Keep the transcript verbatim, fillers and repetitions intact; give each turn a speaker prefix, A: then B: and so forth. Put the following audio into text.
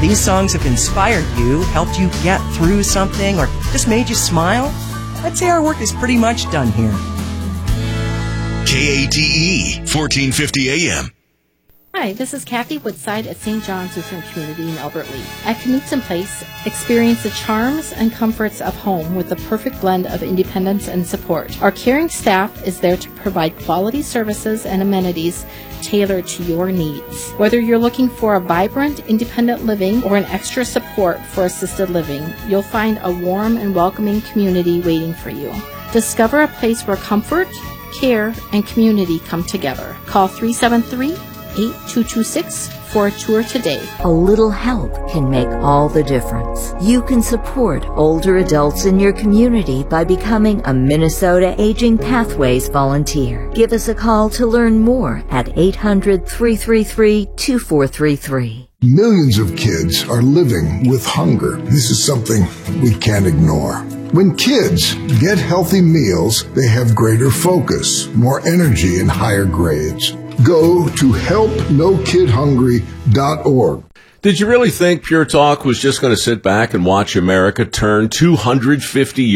A: these songs have inspired you, helped you get through something, or just made you smile, I'd say our work is pretty much done here.
B: K A T E, fourteen fifty A M.
C: Hi, this is Kathy Woodside at Saint John's Lutheran Community in Albert Lea. At Knutson Place, experience the charms and comforts of home with the perfect blend of independence and support. Our caring staff is there to provide quality services and amenities tailored to your needs. Whether you're looking for a vibrant, independent living or an extra support for assisted living, you'll find a warm and welcoming community waiting for you. Discover a place where comfort, care, and community come together. Call three seven three, eight two two six for a tour today.
D: A little help can make all the difference. You can support older adults in your community by becoming a Minnesota Aging Pathways volunteer. Give us a call to learn more at eight hundred, three three three, two four three three.
E: Millions of kids are living with hunger. This is something we can't ignore. When kids get healthy meals, they have greater focus, more energy, and higher grades. Go to help no kid hungry dot org.
F: Did you really think Pure Talk was just going to sit back and watch America turn two hundred fifty years